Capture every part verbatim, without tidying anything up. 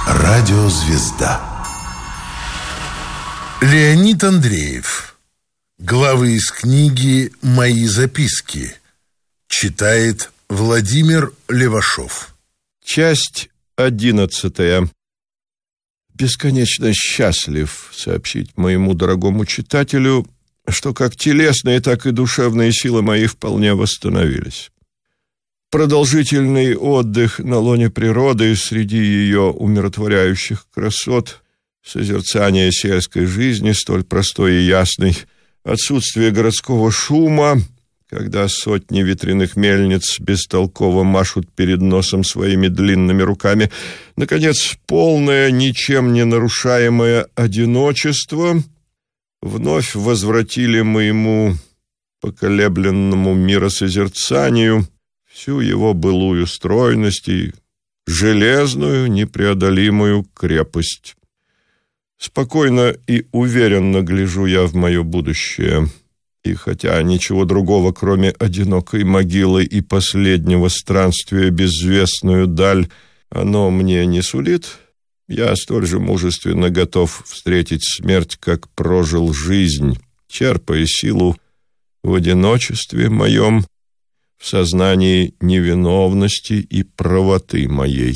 Радиозвезда. Леонид Андреев. Главы из книги «Мои записки». Читает Владимир Левашов. Часть одиннадцатая. Бесконечно счастлив сообщить моему дорогому читателю, что как телесные, так и душевные силы мои вполне восстановились. Продолжительный отдых на лоне природы среди ее умиротворяющих красот, созерцание сельской жизни, столь простой и ясной, отсутствие городского шума, когда сотни ветряных мельниц бестолково машут перед носом своими длинными руками, наконец, полное, ничем не нарушаемое одиночество вновь возвратили моему поколебленному миросозерцанию всю его былую стройность и железную непреодолимую крепость. Спокойно и уверенно гляжу я в мое будущее, и хотя ничего другого, кроме одинокой могилы и последнего странствия в безвестную даль, оно мне не сулит, я столь же мужественно готов встретить смерть, как прожил жизнь, черпая силу в одиночестве моем, в сознании невиновности и правоты моей.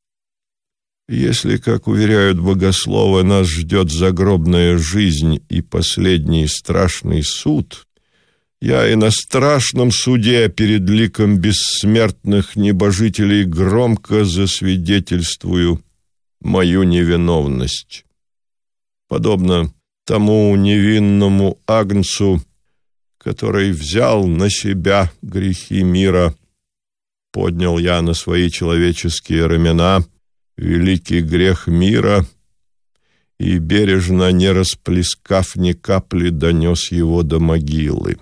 Если, как уверяют богословы, нас ждет загробная жизнь и последний страшный суд, я и на страшном суде перед ликом бессмертных небожителей громко засвидетельствую мою невиновность. Подобно тому невинному агнцу, который взял на себя грехи мира, поднял я на свои человеческие рамена великий грех мира и, бережно не расплескав ни капли, донес его до могилы.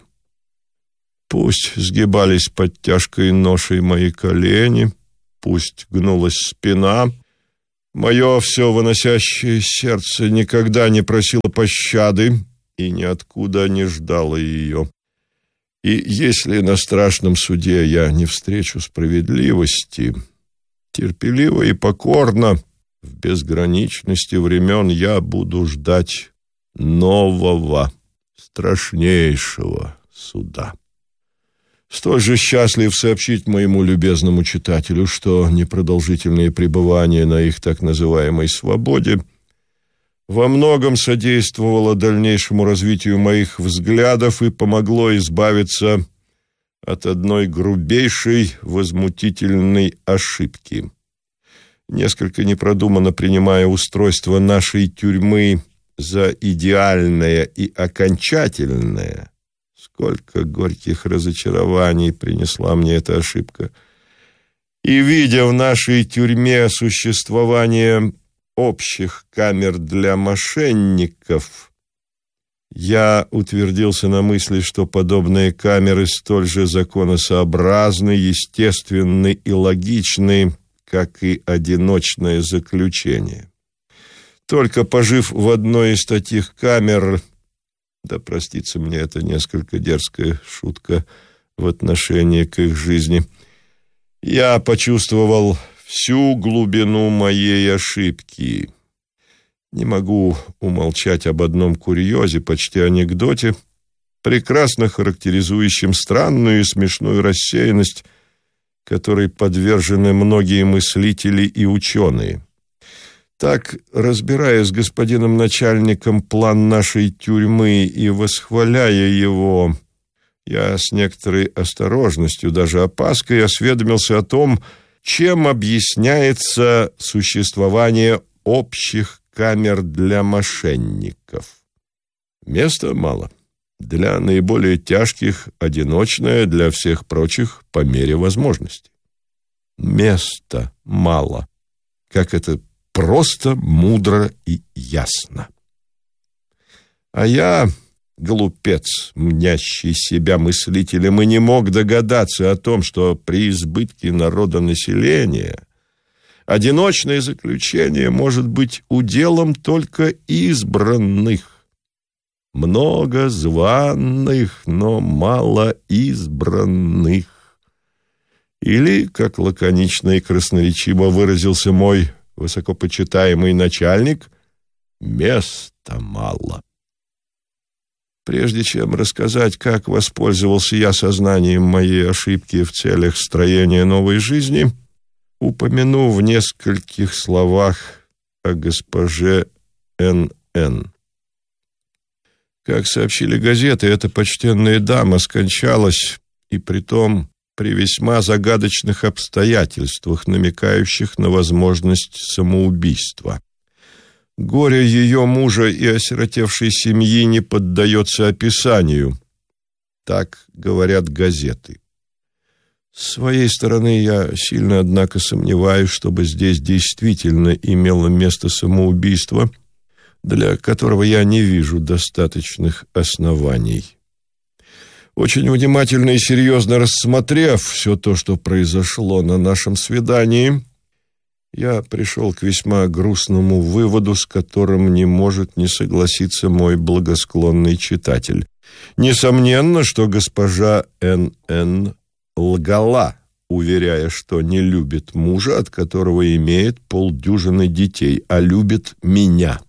Пусть сгибались под тяжкой ношей мои колени, пусть гнулась спина, мое все выносящее сердце никогда не просило пощады и ниоткуда не ждало ее. И если на страшном суде я не встречу справедливости, терпеливо и покорно, в безграничности времен я буду ждать нового, страшнейшего суда. Столь же счастлив сообщить моему любезному читателю, что непродолжительные пребывания на их так называемой свободе во многом содействовало дальнейшему развитию моих взглядов и помогло избавиться от одной грубейшей возмутительной ошибки. Несколько непродуманно принимая устройство нашей тюрьмы за идеальное и окончательное, сколько горьких разочарований принесла мне эта ошибка, и видя в нашей тюрьме существование общих камер для мошенников, я утвердился на мысли, что подобные камеры столь же законосообразны, естественны и логичны, как и одиночное заключение. Только пожив в одной из таких камер, да простится мне эта несколько дерзкая шутка в отношении к их жизни, я почувствовал всю глубину моей ошибки. Не могу умолчать об одном курьезе, почти анекдоте, прекрасно характеризующем странную и смешную рассеянность, которой подвержены многие мыслители и ученые. Так, разбирая с господином начальником план нашей тюрьмы и восхваляя его, я с некоторой осторожностью, даже опаской, осведомился о том, чем объясняется существование общих камер для мошенников. Места мало. Для наиболее тяжких одиночное, для всех прочих по мере возможности. Места мало. Как это просто, мудро и ясно. А я, глупец, мнящий себя мыслителем, и не мог догадаться о том, что при избытке народонаселения одиночное заключение может быть уделом только избранных. Много званых, но мало избранных. Или, как лаконично и красноречиво выразился мой высокопочитаемый начальник, места мало. Прежде чем рассказать, как воспользовался я сознанием моей ошибки в целях строения новой жизни, упомяну в нескольких словах о госпоже Н Н Как сообщили газеты, эта почтенная дама скончалась, и притом при весьма загадочных обстоятельствах, намекающих на возможность самоубийства. Горе ее мужа и осиротевшей семьи не поддается описанию. Так говорят газеты. С своей стороны, я сильно, однако, сомневаюсь, чтобы здесь действительно имело место самоубийство, для которого я не вижу достаточных оснований. Очень внимательно и серьезно рассмотрев все то, что произошло на нашем свидании, я пришел к весьма грустному выводу, с которым не может не согласиться мой благосклонный читатель. Несомненно, что госпожа Н Н лгала, уверяя, что не любит мужа, от которого имеет полдюжины детей, а любит меня.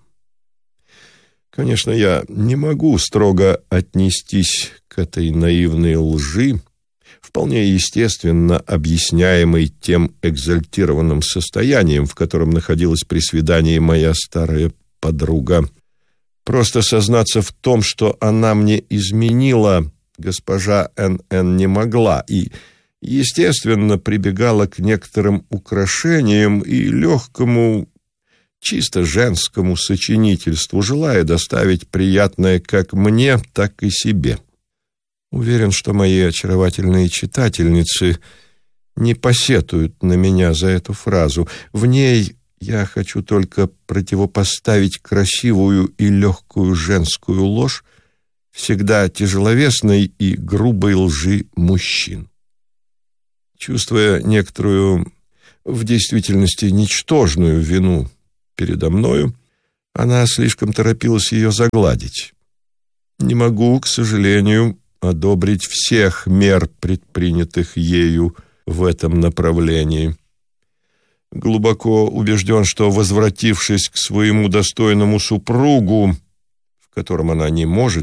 Конечно, я не могу строго отнестись к этой наивной лжи, вполне естественно объясняемой тем экзальтированным состоянием, в котором находилась при свидании моя старая подруга. Просто сознаться в том, что она мне изменила, госпожа Н Н не могла, и, естественно, прибегала к некоторым украшениям и легкому, чисто женскому сочинительству, желая доставить приятное как мне, так и себе. Уверен, что мои очаровательные читательницы не посетуют на меня за эту фразу. В ней я хочу только противопоставить красивую и легкую женскую ложь всегда тяжеловесной и грубой лжи мужчин. Чувствуя некоторую, в действительности ничтожную вину передо мною, она слишком торопилась ее загладить. Не могу, к сожалению, одобрить всех мер, предпринятых ею в этом направлении. Глубоко убежден, что, возвратившись к своему достойному супругу, в котором она не может